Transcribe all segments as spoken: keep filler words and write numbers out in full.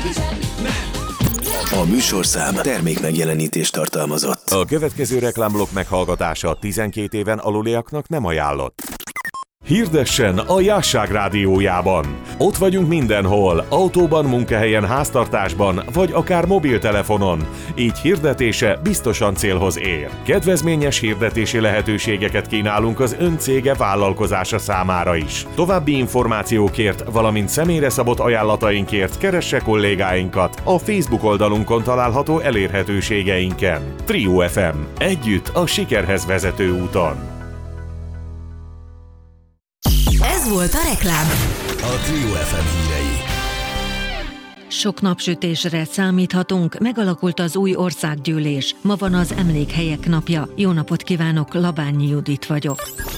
A műsorszám termék megjelenítést tartalmazott. A következő reklámblokk meghallgatása tizenkét éven aluliaknak nem ajánlott. Hirdessen a Jásság rádiójában. Ott vagyunk mindenhol, autóban, munkahelyen, háztartásban, vagy akár mobiltelefonon. Így hirdetése biztosan célhoz ér. Kedvezményes hirdetési lehetőségeket kínálunk az ön cége vállalkozása számára is. További információkért, valamint személyre szabott ajánlatainkért keresse kollégáinkat a Facebook oldalunkon található elérhetőségeinken. Trio ef em. Együtt a sikerhez vezető úton. Ez volt a reklám. A Trio ef em hírei. Sok napsütésre számíthatunk, megalakult az új országgyűlés. Ma van az Emlékhelyek napja. Jó napot kívánok, Labányi Judit vagyok.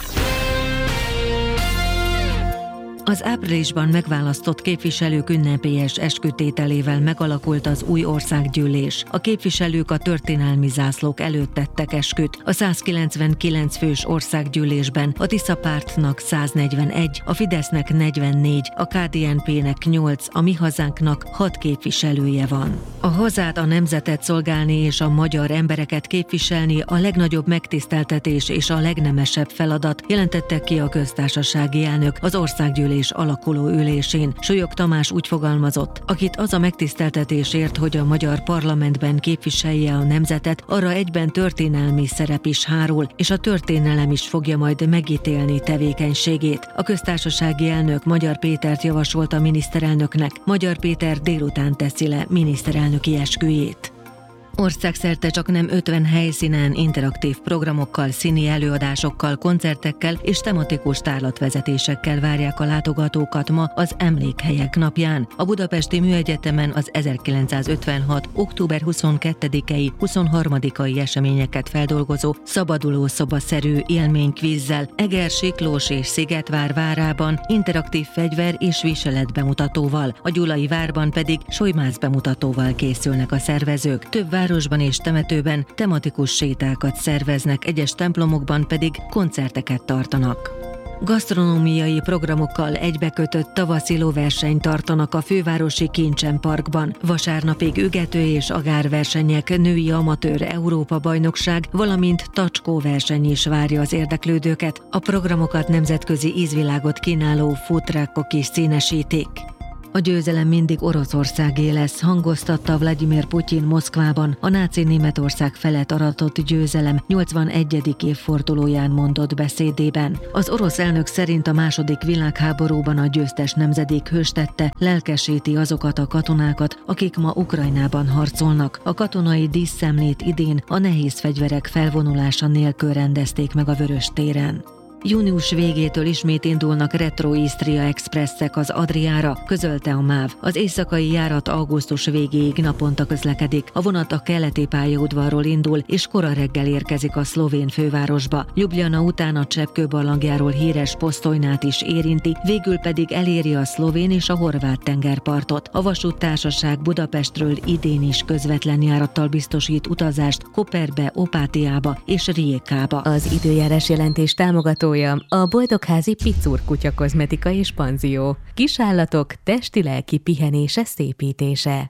Az áprilisban megválasztott képviselők ünnepélyes eskütételével megalakult az új országgyűlés. A képviselők a történelmi zászlók előtt tettek esküt. A százkilencvenkilenc fős országgyűlésben a Tisza Pártnak száznegyvenegy, a Fidesznek negyvennégy, a ká dé en pének nyolc, a Mi Hazánknak hat képviselője van. A hazát, a nemzetet szolgálni és a magyar embereket képviselni a legnagyobb megtiszteltetés és a legnemesebb feladat, jelentette ki a köztársasági elnök az országgyűlés alakuló ülésén. Súlyog Tamás úgy fogalmazott, akit az a megtiszteltetés ért, hogy a magyar parlamentben képviselje a nemzetet, arra egyben történelmi szerep is hárul, és a történelem is fogja majd megítélni tevékenységét. A köztársasági elnök Magyar Pétert javasolt a miniszterelnöknek. Magyar Péter délután teszi le miniszterelnöki esküjét. Országszerte csak nem ötven helyszínen interaktív programokkal, színi előadásokkal, koncertekkel és tematikus tárlatvezetésekkel várják a látogatókat ma az Emlékhelyek napján. A Budapesti Műegyetemen az ezerkilencszázötvenhat. október huszonkettedikei huszonharmadikai eseményeket feldolgozó szabaduló szobaszerű élménykvízzel, Eger, Siklós és Szigetvár várában interaktív fegyver és viselet bemutatóval, a Gyulai várban pedig solymász bemutatóval készülnek a szervezők. Több városban és temetőben tematikus sétákat szerveznek, egyes templomokban pedig koncerteket tartanak. Gasztronómiai programokkal egybekötött tavaszi lóversenyt tartanak a fővárosi Kincsen Parkban. Vasárnapig ügető és agárversenyek, női amatőr Európa-bajnokság, valamint tacskó verseny is várja az érdeklődőket. A programokat nemzetközi ízvilágot kínáló foodtruckok is színesítik. A győzelem mindig Oroszországé lesz, hangoztatta Vladimir Putyin Moszkvában a náci Németország felett aratott győzelem nyolcvanegyedik évfordulóján mondott beszédében. Az orosz elnök szerint a második világháborúban a győztes nemzedék hőstette, lelkesíti azokat a katonákat, akik ma Ukrajnában harcolnak. A katonai díszszemlét idén a nehéz fegyverek felvonulása nélkül rendezték meg a Vöröstéren. Június végétől ismét indulnak Retro Istria Expresszek az Adriára, közölte a MÁV. Az éjszakai járat augusztus végéig naponta közlekedik. A vonat a keleti pályaudvarról indul, és kora reggel érkezik a szlovén fővárosba. Ljubljana után a cseppkőbarlangjáról híres Posztojnát is érinti, végül pedig eléri a szlovén és a horvát tengerpartot. A vasúttársaság Budapestről idén is közvetlen járattal biztosít utazást Koperbe, Opátiába és Rijékába. Az időjárás jelentés támogató a Boldogházi Picur kutya kozmetika és panzió. Kisállatok testi-lelki pihenése, szépítése.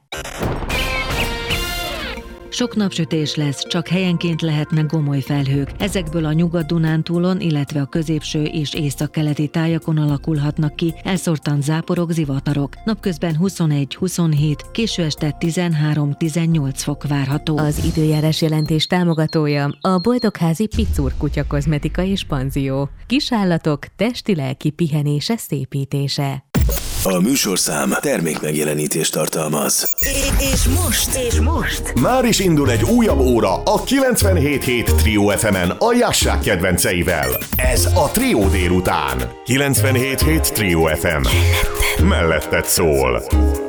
Sok napsütés lesz, csak helyenként lehetnek gomoly felhők. Ezekből a Nyugat-Dunántúlon, illetve a középső és északkeleti tájakon alakulhatnak ki elszórtan záporok, zivatarok. Napközben huszonegy-huszonhét, késő este tizenhárom-tizennyolc fok várható. Az időjárás jelentés támogatója a Boldogházi Picur kutya kozmetika és panzió. Kisállatok testi-lelki pihenése, szépítése. A műsorszám termék megjelenítést tartalmaz. És most, és most Már is indul egy újabb óra a kilencvenhét hét Trio ef emen a Jásság kedvenceivel. Ez a Trio délután. kilencvenhét hét Trio ef em. Melletted szól.